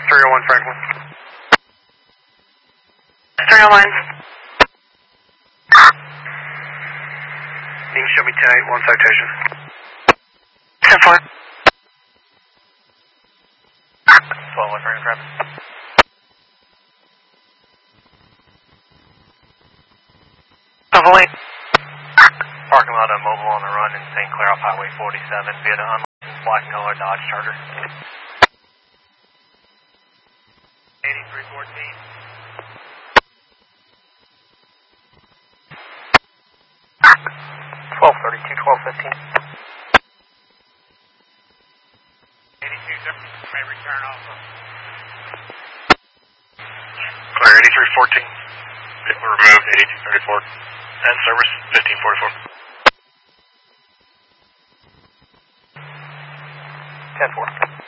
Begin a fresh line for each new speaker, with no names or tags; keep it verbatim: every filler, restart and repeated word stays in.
three oh one Franklin.
three oh one.
You can show me ten eight one citation.
ten four.
twelve one Franklin traffic.
Avoid.
Parking lot of Mobile on the run in Saint Clair off Highway forty-seven via the unlicensed black and color Dodge Charger. eighty-three fourteen. twelve thirty-two, twelve fifteen. eighty-two, sir. May return also. Clear eighty-three fourteen. Vehicle removed, eighty-two thirty-four. And service, fifteen forty-four. ten four.